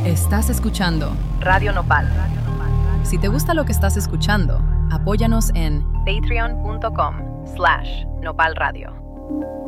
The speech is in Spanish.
Estás escuchando Radio Nopal. Si te gusta lo que estás escuchando, apóyanos en patreon.com/nopalradio.